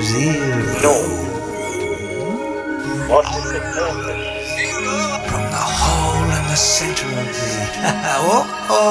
Zero. No. What is the purpose? From the hole in the center of the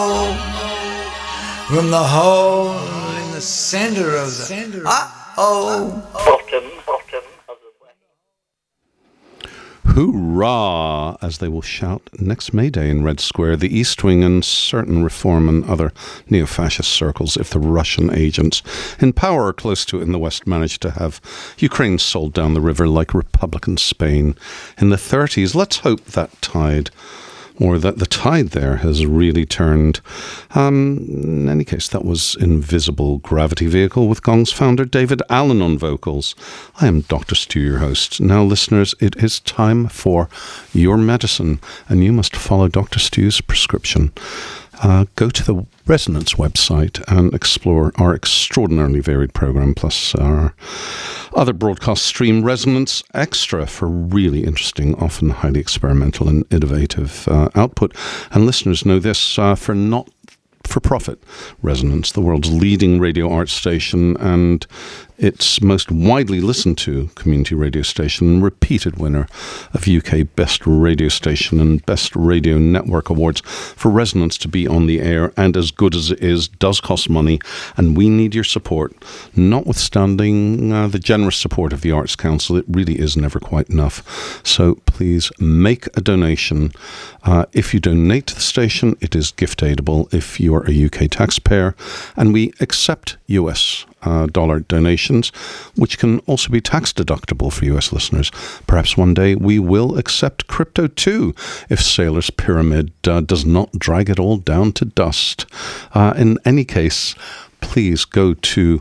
from the hole in the center of the Bottom of the way. Hoorah, as they will shout next May Day in Red Square, the East Wing and certain reform and other neo-fascist circles, if the Russian agents in power or close to it in the West manage to have Ukraine sold down the river like Republican Spain in the 30s. Let's hope that tide, or that the tide there has really turned. In any case, that was Invisible Gravity Vehicle with Gong's founder David Allen on vocals. I am Dr. Stu, your host. Now, listeners, it is time for your medicine, and you must follow Dr. Stu's prescription. Go to the Resonance website and explore our extraordinarily varied program, plus our other broadcast stream, Resonance Extra, for really interesting, often highly experimental and innovative output. And listeners know this, for not-for-profit Resonance, the world's leading radio art station and its most widely listened to community radio station, and repeated winner of UK Best Radio Station and Best Radio Network Awards. For Resonance to be on the air, and as good as it is, does cost money, and we need your support. Notwithstanding the generous support of the Arts Council, it really is never quite enough. So please make a donation. If you donate to the station, it is gift-aidable if you are a UK taxpayer, and we accept US dollar donations, which can also be tax deductible for US listeners. Perhaps one day we will accept crypto too, if Sailor's Pyramid does not drag it all down to dust. In any case, please go to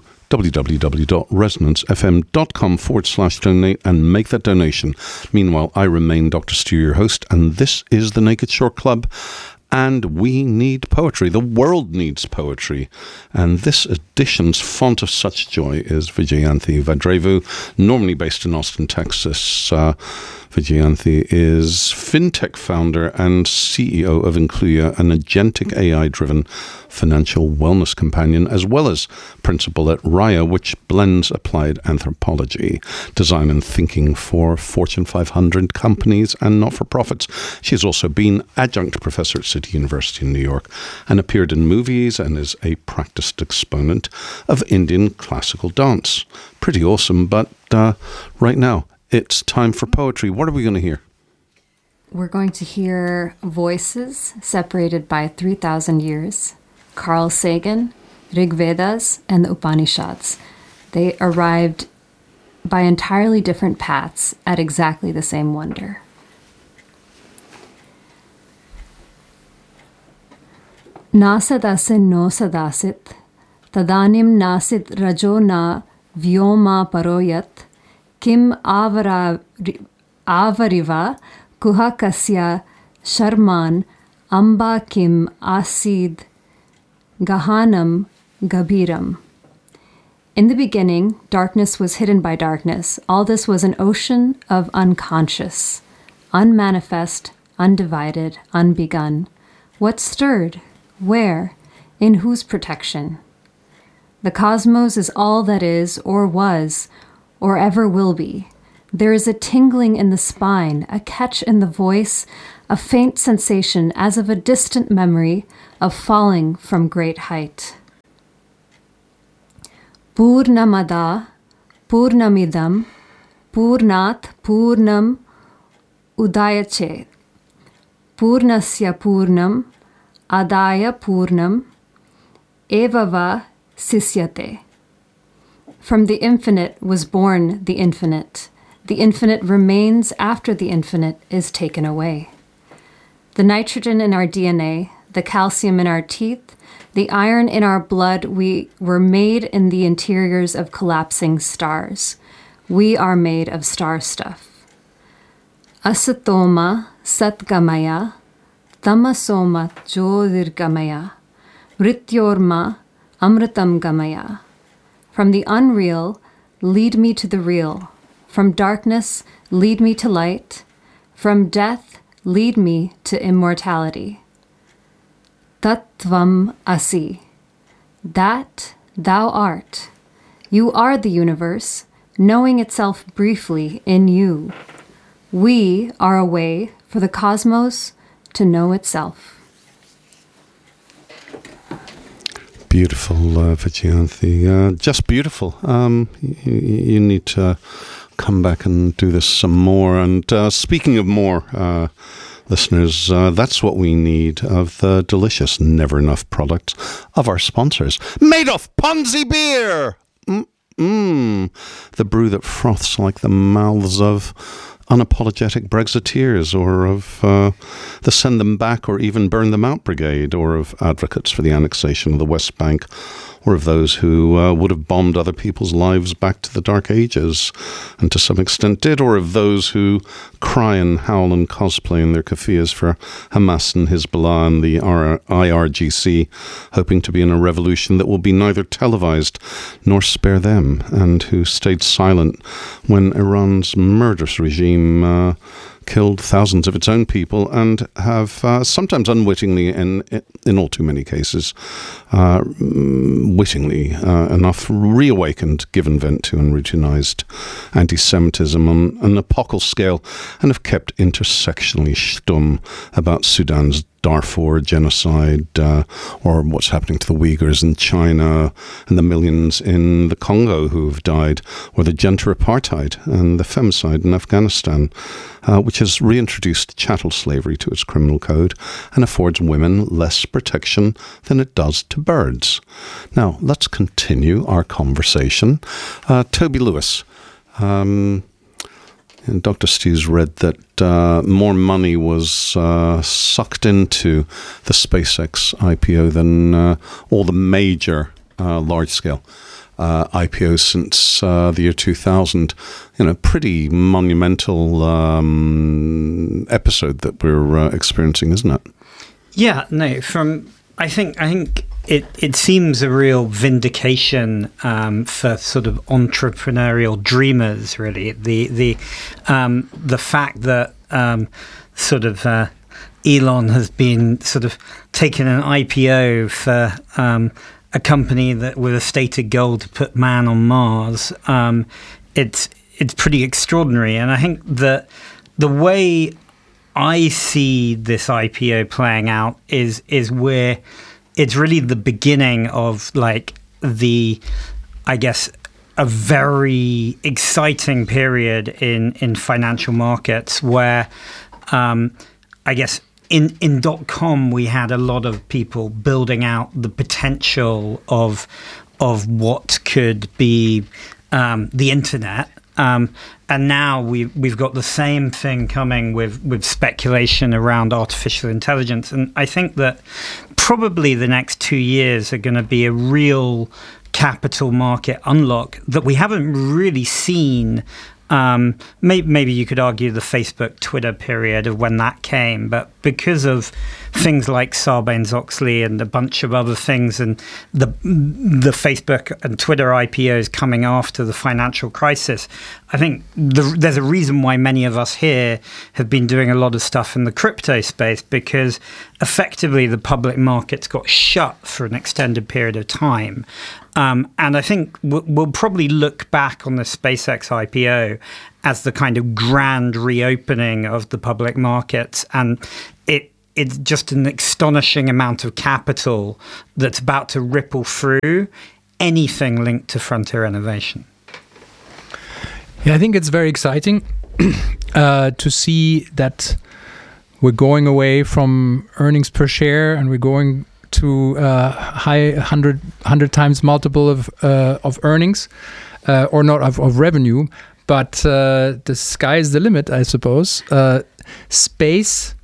www.resonancefm.com/donate and make that donation. Meanwhile, I remain Dr. Stu, your host, and this is the Naked Shore Club. And we need poetry. The world needs poetry. And this edition's font of such joy is Vijayanthi Vadrevu, normally based in Austin, Texas. Vijayanthi is fintech founder and CEO of Incluya, an agentic AI-driven financial wellness companion, as well as principal at Raya, which blends applied anthropology, design and thinking for Fortune 500 companies and not-for-profits. She has also been adjunct professor at City University in New York and appeared in movies and is a practiced exponent of Indian classical dance. Pretty awesome, but right now, it's time for poetry. What are we going to hear? We're going to hear voices separated by 3,000 years. Carl Sagan, Rig Vedas, and the Upanishads. They arrived by entirely different paths at exactly the same wonder. Nasadasin no sadasit, tadanim nasit rajo na vyoma paroyat, Kim avariva kuhakasya sharman amba kim asid gahanam gabiram. In the beginning, darkness was hidden by darkness. All this was an ocean of unconscious, unmanifest, undivided, unbegun. What stirred? Where? In whose protection? The cosmos is all that is, or was, or ever will be. There is a tingling in the spine, a catch in the voice, a faint sensation as of a distant memory of falling from great height. Purnamada, Purnamidam, Purnat, Purnam, Udayache, Purnasya Purnam, Adaya Purnam, Evava Sisyate. From the infinite was born the infinite. The infinite remains after the infinite is taken away. The nitrogen in our DNA, the calcium in our teeth, the iron in our blood, we were made in the interiors of collapsing stars. We are made of star stuff. Asatoma satgamaya, tamasoma jyotirgamaya, mrityorma amritam gamaya. From the unreal, lead me to the real. From darkness, lead me to light. From death, lead me to immortality. Tattvam asi. That thou art. You are the universe. knowing itself briefly in you. We are a way for the cosmos to know itself. Beautiful, Vijayanthi. Just beautiful. You need to come back and do this some more. And speaking of more, listeners, that's what we need of the delicious Never Enough products of our sponsors. Madoff Ponzi Beer! The brew that froths like the mouths of unapologetic Brexiteers, or of the Send Them Back or even Burn Them Out Brigade, or of advocates for the annexation of the West Bank, or of those who would have bombed other people's lives back to the Dark Ages, and to some extent did, or of those who cry and howl and cosplay in their keffiyehs for Hamas and Hezbollah and the IRGC, hoping to be in a revolution that will be neither televised nor spare them, and who stayed silent when Iran's murderous regime killed thousands of its own people, and have sometimes unwittingly, and in all too many cases, wittingly enough, reawakened, given vent to and routinized anti-Semitism on an epochal scale, and have kept intersectionally stum about Sudan's Darfur genocide, or what's happening to the Uyghurs in China, and the millions in the Congo who've died, or the gender apartheid and the femicide in Afghanistan, which has reintroduced chattel slavery to its criminal code and affords women less protection than it does to birds. Now, let's continue our conversation. Toby Lewis, and Dr. Stews read that more money was sucked into the SpaceX IPO than all the major large-scale IPOs since the year 2000. Pretty monumental episode that we're experiencing, isn't it? Yeah, no. I think it seems a real vindication for sort of entrepreneurial dreamers. Really, the fact that Elon has been sort of taking an IPO for a company that with a stated goal to put man on Mars. It's pretty extraordinary, and I think that the way I see this IPO playing out is where it's really the beginning of a very exciting period in financial markets where in .com we had a lot of people building out the potential of what could be the internet. And now we've got the same thing coming with speculation around artificial intelligence. And I think that probably the next 2 years are going to be a real capital market unlock that we haven't really seen. Maybe you could argue the Facebook, Twitter period of when that came, but because of things like Sarbanes-Oxley and a bunch of other things, and the Facebook and Twitter IPOs coming after the financial crisis, I think there's a reason why many of us here have been doing a lot of stuff in the crypto space, because effectively the public markets got shut for an extended period of time. And I think we'll probably look back on the SpaceX IPO as the kind of grand reopening of the public markets. And it's just an astonishing amount of capital that's about to ripple through anything linked to frontier innovation. Yeah, I think it's very exciting to see that we're going away from earnings per share and we're going to high 100 times multiple of earnings, or not of revenue, but the sky is the limit, I suppose. Space,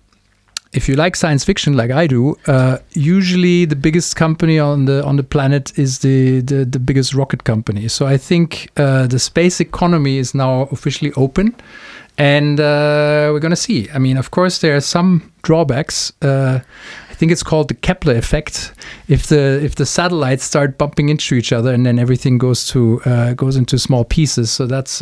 if you like science fiction like I do, usually the biggest company on the planet is the biggest rocket company. So I think the space economy is now officially open. And we're going to see. I mean, of course, there are some drawbacks. I think it's called the Kepler effect. If the satellites start bumping into each other, and then everything goes into small pieces. So that's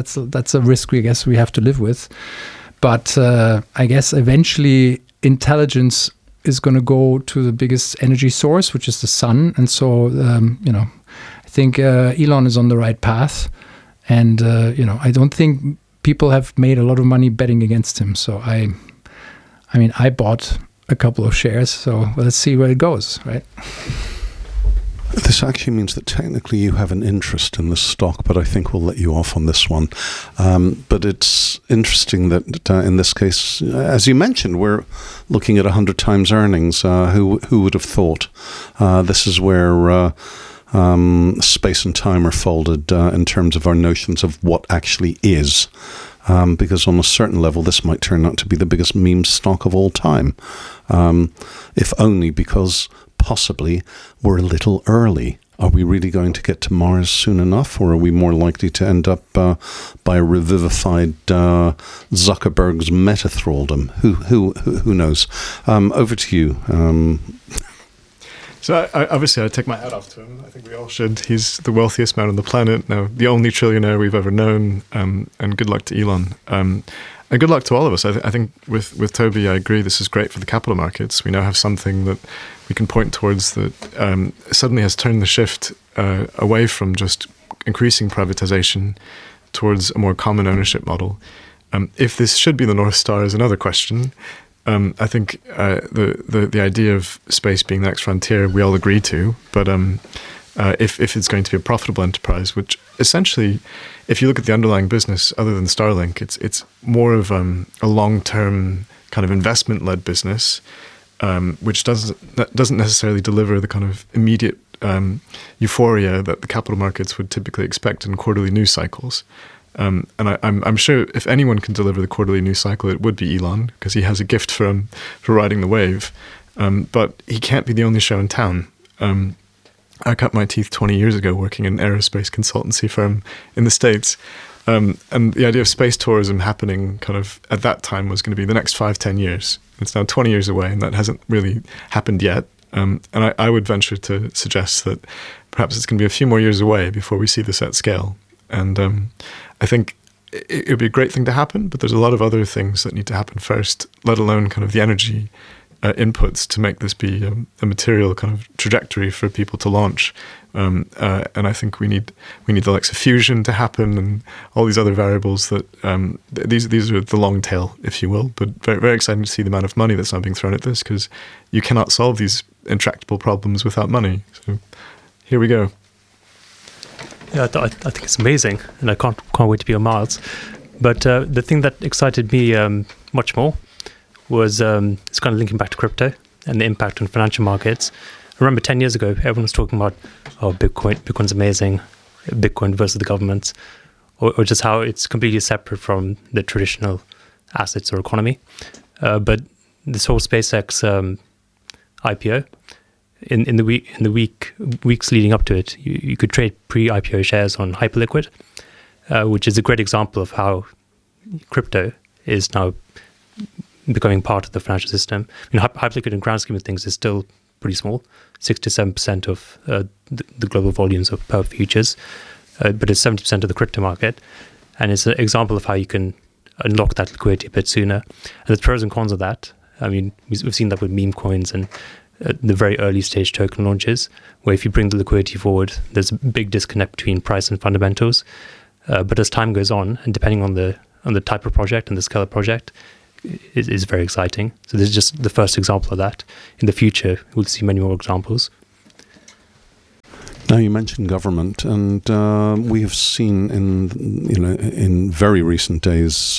a risk I guess we have to live with. But I guess eventually intelligence is going to go to the biggest energy source, which is the sun. And so I think Elon is on the right path. And I don't think people have made a lot of money betting against him. So I bought a couple of shares. So let's see where it goes, right? This actually means that technically you have an interest in this stock, but I think we'll let you off on this one. But it's interesting that in this case, as you mentioned, we're looking at 100 times earnings. Who would have thought? This is where space and time are folded in terms of our notions of what actually is. Because on a certain level, this might turn out to be the biggest meme stock of all time. If only because possibly we're a little early. Are we really going to get to Mars soon enough, or are we more likely to end up by a revivified Zuckerberg's meta thraldom? Who knows? Over to you. So obviously I take my hat off to him. I think we all should. He's the wealthiest man on the planet now, the only trillionaire we've ever known, and good luck to Elon. And good luck to all of us. I think with Toby, I agree, this is great for the capital markets. We now have something that we can point towards that suddenly has turned the shift away from just increasing privatization towards a more common ownership model. If this should be the North Star is another question. I think the idea of space being the next frontier, we all agree to. But if it's going to be a profitable enterprise, which essentially, if you look at the underlying business, other than Starlink, it's more of a long-term kind of investment-led business, which doesn't necessarily deliver the kind of immediate euphoria that the capital markets would typically expect in quarterly news cycles. And I'm sure if anyone can deliver the quarterly news cycle, it would be Elon, because he has a gift for riding the wave. But he can't be the only show in town. I cut my teeth 20 years ago working in an aerospace consultancy firm in the States. And the idea of space tourism happening kind of at that time was going to be the next 5-10 years. It's now 20 years away, and that hasn't really happened yet. And I would venture to suggest that perhaps it's going to be a few more years away before we see this at scale. And I think it would be a great thing to happen, but there's a lot of other things that need to happen first, let alone kind of the energy inputs to make this be a material kind of trajectory for people to launch. And I think we need the likes of fusion to happen and all these other variables that these are the long tail, if you will. But very, very exciting to see the amount of money that's now being thrown at this, because you cannot solve these intractable problems without money. So here we go. Yeah, I think it's amazing, and I can't wait to be on Mars. But the thing that excited me much more was it's kind of linking back to crypto and the impact on financial markets. I remember 10 years ago, everyone was talking about, Bitcoin's amazing, Bitcoin versus the governments, or just how it's completely separate from the traditional assets or economy. But this whole SpaceX IPO, in the weeks leading up to it, you could trade pre-IPO shares on Hyperliquid, which is a great example of how crypto is now becoming part of the financial system. I mean, Hyperliquid in grand scheme of things is still pretty small, 6 to 7% of the global volumes of power futures, but it's 70% of the crypto market, and it's an example of how you can unlock that liquidity a bit sooner. And there's pros and cons of that. I mean, we've seen that with meme coins and the very early stage token launches, where if you bring the liquidity forward, there's a big disconnect between price and fundamentals. But as time goes on, and depending on the type of project and the scale of project, it is very exciting. So this is just the first example of that. In the future, we'll see many more examples. Now you mentioned government, and we have seen in very recent days.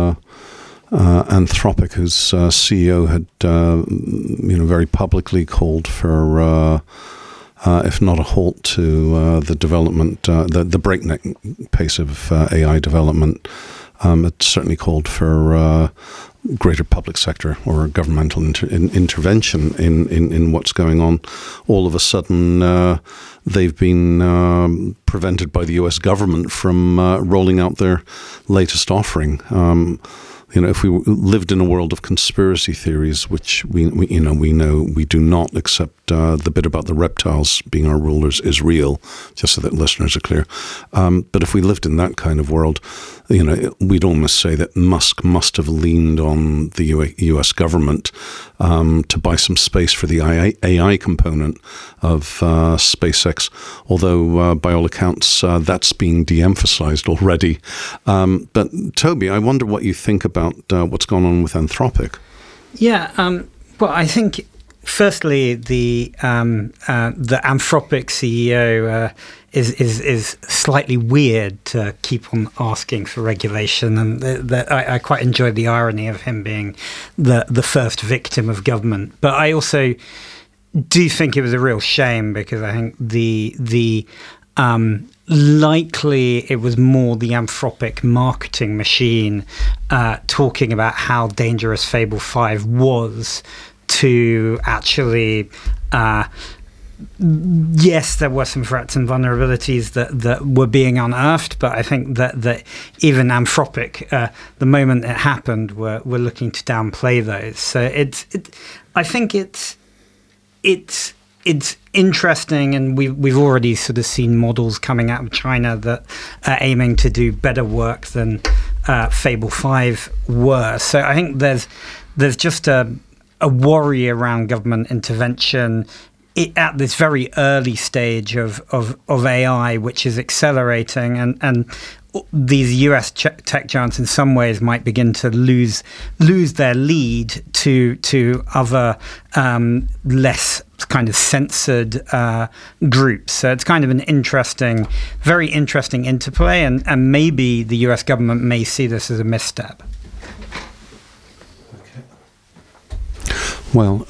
Anthropic, whose CEO had, very publicly called for, if not a halt to the development, the breakneck pace of AI development, it certainly called for greater public sector or governmental intervention in what's going on. All of a sudden, they've been prevented by the US government from rolling out their latest offering. if we lived in a world of conspiracy theories, which we know we do not, except the bit about the reptiles being our rulers is real, just so that listeners are clear. But if we lived in that kind of world, we'd almost say that Musk must have leaned on the U.S. government to buy some space for the AI component of SpaceX, although by all accounts that's being de-emphasized already. But Toby, I wonder what you think about what's gone on with Anthropic. Yeah, well, I think firstly the Anthropic CEO is slightly weird to keep on asking for regulation, and I quite enjoy the irony of him being the first victim of government. But I also do think it was a real shame, because I think the likely it was more the Anthropic marketing machine talking about how dangerous Fable 5 was to actually yes, there were some threats and vulnerabilities that were being unearthed, but I think that even Anthropic, the moment it happened, were looking to downplay those. So I think it's interesting, and we've already sort of seen models coming out of China that are aiming to do better work than Fable 5 were. So I think there's just a worry around government intervention at this very early stage of AI, which is accelerating, and these US tech giants in some ways might begin to lose their lead to other less kind of censored groups. So it's kind of an very interesting interplay, and maybe the US government may see this as a misstep. Well,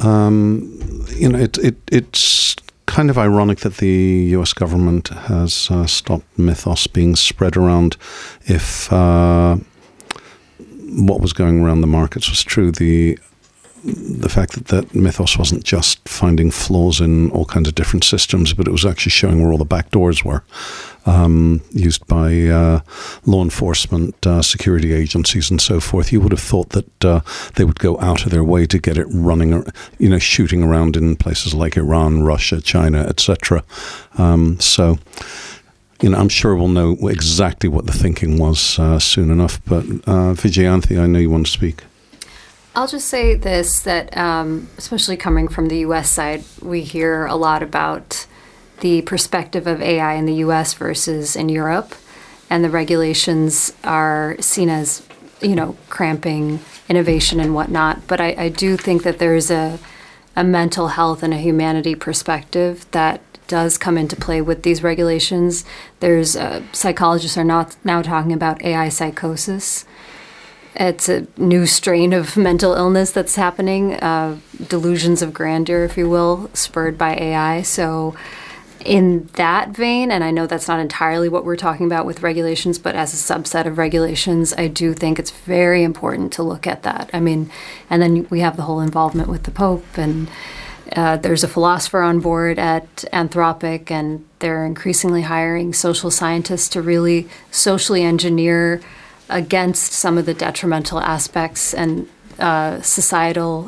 it's kind of ironic that the US government has stopped mythos being spread around. If what was going around the markets was true, the fact that mythos wasn't just finding flaws in all kinds of different systems, but it was actually showing where all the back doors were used by law enforcement, security agencies, and so forth. You would have thought that they would go out of their way to get it running, shooting around in places like Iran, Russia, China, etc. So, I'm sure we'll know exactly what the thinking was soon enough. But Vijayanthi, I know you want to speak. I'll just say this, that especially coming from the U.S. side, we hear a lot about the perspective of AI in the U.S. versus in Europe, and the regulations are seen as, cramping innovation and whatnot. But I do think that there's a mental health and a humanity perspective that does come into play with these regulations. There's psychologists are now talking about AI psychosis. It's a new strain of mental illness that's happening, delusions of grandeur, if you will, spurred by AI. So in that vein, and I know that's not entirely what we're talking about with regulations, but as a subset of regulations, I do think it's very important to look at that. I mean, and then we have the whole involvement with the Pope, and there's a philosopher on board at Anthropic, and they're increasingly hiring social scientists to really socially engineer against some of the detrimental aspects and societal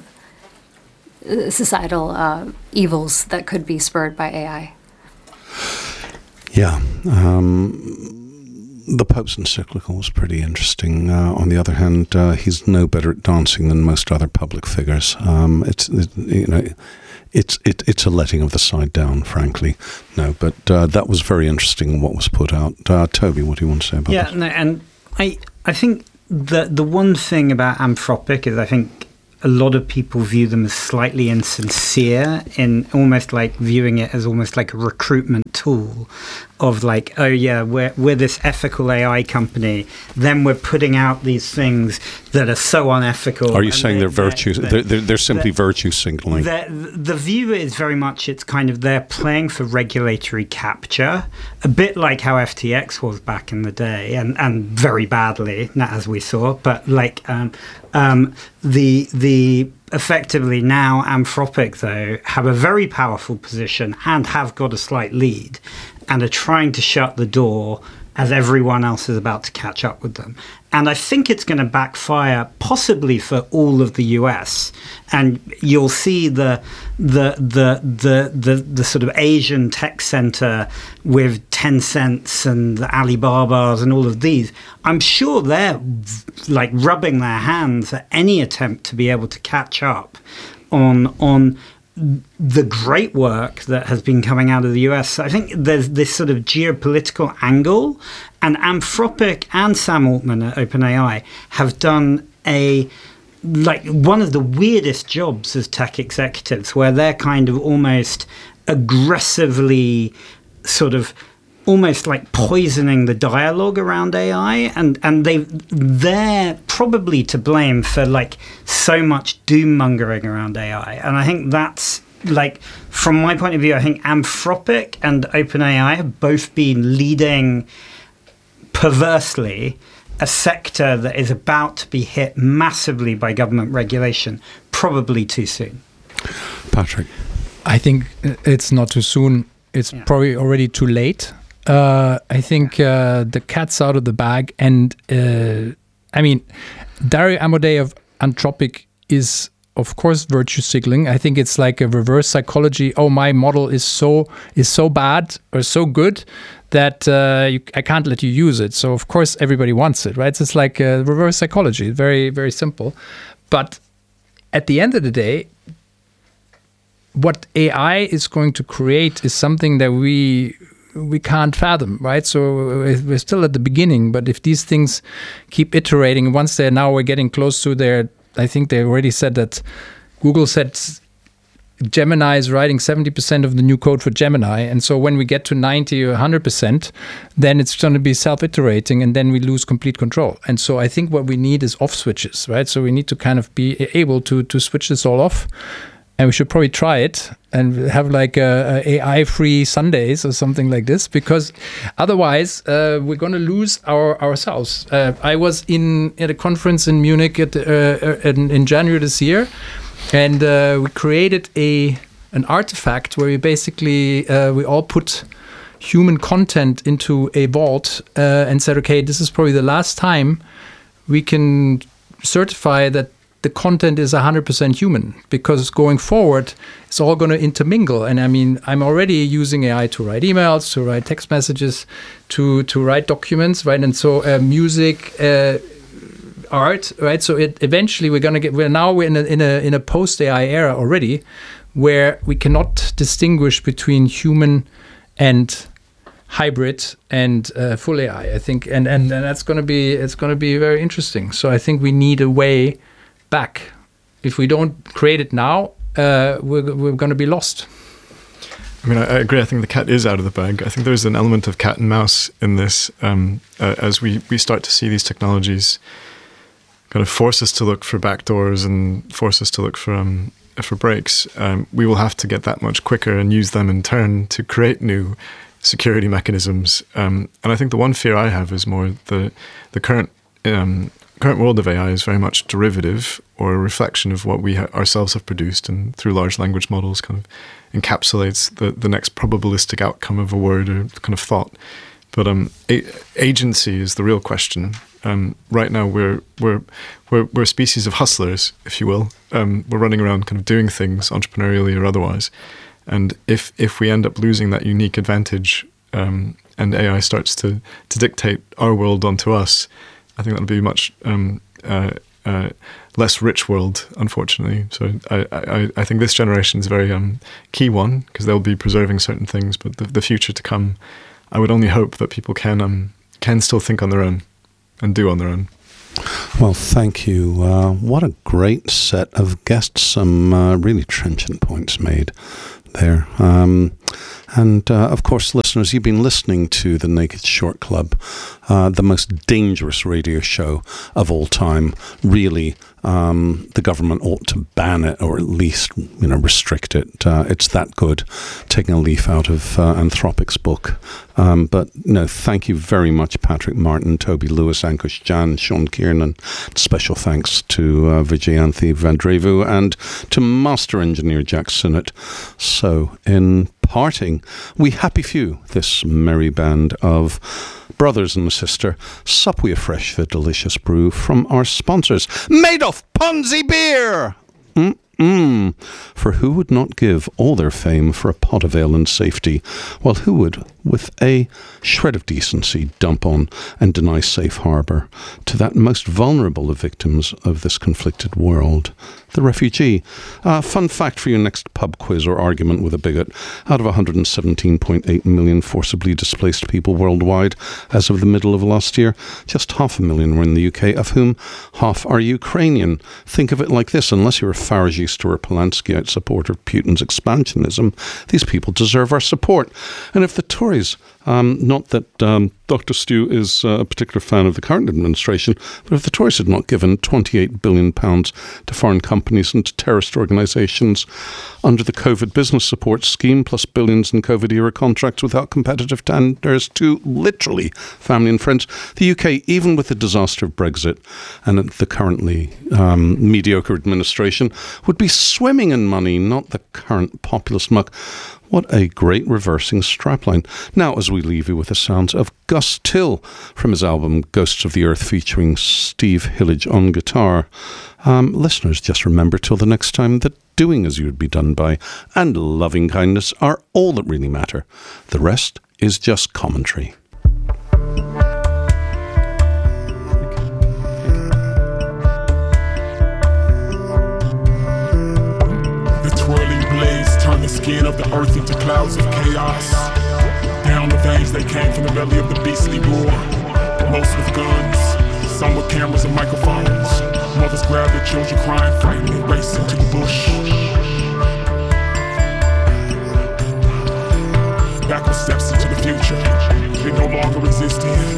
evils that could be spurred by AI. Yeah. The Pope's encyclical was pretty interesting. On the other hand, he's no better at dancing than most other public figures. It's a letting of the side down, frankly. No, but that was very interesting what was put out. Toby, what do you want to say about that? Yeah, no, and I think the one thing about Anthropic is I think a lot of people view them as slightly insincere, in almost like viewing it as almost like a recruitment tool of like, oh yeah, we're this ethical AI company, then we're putting out these things that are so unethical. Are you saying they're virtue? They're simply virtue signaling. The view is very much it's kind of they're playing for regulatory capture, a bit like how FTX was back in the day, and very badly, not as we saw, but like the effectively now Anthropic though have a very powerful position and have got a slight lead, and are trying to shut the door as everyone else is about to catch up with them. And I think it's going to backfire possibly for all of the US. And you'll see the sort of Asian tech center with Tencent and the Alibabas and all of these. I'm sure they're like rubbing their hands at any attempt to be able to catch up on the great work that has been coming out of the US. I think there's this sort of geopolitical angle, and Anthropic and Sam Altman at OpenAI have done one of the weirdest jobs as tech executives, where they're kind of almost aggressively sort of almost like poisoning the dialogue around AI, and they're probably to blame for like so much doom mongering around AI. And I think that's like, from my point of view, I think Anthropic and OpenAI have both been leading perversely a sector that is about to be hit massively by government regulation, probably too soon. Patrick? I think it's not too soon. It's probably already too late. I think the cat's out of the bag. And I mean, Dario Amodei of Anthropic is, of course, virtue signaling. I think it's like a reverse psychology. Oh, my model is so bad or so good that I can't let you use it. So, of course, everybody wants it, right? So it's like a reverse psychology. Very, very simple. But at the end of the day, what AI is going to create is something that we can't fathom, right? So we're still at the beginning, but if these things keep iterating, once we're getting close to their, I think they already said that Google said Gemini is writing 70% of the new code for Gemini. And so when we get to 90 or 100%, then it's going to be self-iterating, and then we lose complete control. And so I think what we need is off switches, right? So we need to kind of be able to switch this all off. And we should probably try it and have like AI-free Sundays or something like this, because otherwise we're going to lose ourselves. I was at a conference in Munich in January this year, and we created an artifact where we basically we all put human content into a vault and said, okay, this is probably the last time we can certify that the content is 100% human, because going forward, it's all going to intermingle. And I mean, I'm already using AI to write emails, to write text messages, to write documents, right? And so music, art, right? So eventually we're in a post-AI era already, where we cannot distinguish between human and hybrid and full AI. I think, and that's going to be very interesting. So I think we need a way back. If we don't create it now, we're going to be lost. I mean, I agree. I think the cat is out of the bag. I think there's an element of cat and mouse in this. As we start to see these technologies kind of force us to look for backdoors and force us to look for breaks, we will have to get that much quicker and use them in turn to create new security mechanisms. And I think the one fear I have is more the current world of AI is very much derivative or a reflection of what we ourselves have produced, and through large language models kind of encapsulates the next probabilistic outcome of a word or kind of thought. But agency is the real question. Right now we're a species of hustlers, if you will. We're running around kind of doing things entrepreneurially or otherwise. And if we end up losing that unique advantage, and AI starts to dictate our world onto us, I think that'll be a much less rich world, unfortunately. So I think this generation is a very key one, because they'll be preserving certain things, but the future to come, I would only hope that people can still think on their own and do on their own. Well, thank you. What a great set of guests. Some really trenchant points made there. And of course, listeners, you've been listening to the Naked Short Club, the most dangerous radio show of all time. Really, the government ought to ban it, or at least, restrict it. It's that good. Taking a leaf out of Anthropic's book. But no, thank you very much, Patrick Martin, Toby Lewis, Ankush Jan, Sean Kiernan. Special thanks to Vijayanthi Vandrevu and to Master Engineer Jack Sinnott. So, in parting, we happy few, this merry band of brothers and sister, sup we afresh the delicious brew from our sponsors, Madoff Ponzi Beer! For who would not give all their fame for a pot of ale and safety, while who would, with a shred of decency, dump on and deny safe harbour to that most vulnerable of victims of this conflicted world, the refugee? Fun fact for your next pub quiz or argument with a bigot: out of 117.8 million forcibly displaced people worldwide as of the middle of last year, just 500,000 were in the UK, of whom half are Ukrainian. Think of it like this: unless you're a Faragist or a Polanski out supporter of Putin's expansionism, these people deserve our support. And if the Tories, not that Dr. Stew is a particular fan of the current administration, but if the Tories had not given £28 billion to foreign companies and to terrorist organisations under the COVID business support scheme, plus billions in COVID-era contracts without competitive tenders to literally family and friends, the UK, even with the disaster of Brexit and the currently mediocre administration, would be swimming in money, not the current populist muck. What a great reversing strapline. Now, as we leave you with the sounds of Gus Till from his album Ghosts of the Earth, featuring Steve Hillage on guitar. Listeners, just remember till the next time that doing as you would be done by and loving kindness are all that really matter. The rest is just commentary. Turn the skin of the earth into clouds of chaos. Down the veins they came from the belly of the beastly war. Most with guns, some with cameras and microphones. Mothers grab their children crying, frightened, and race into the bush. Backward steps into the future. They no longer exist here.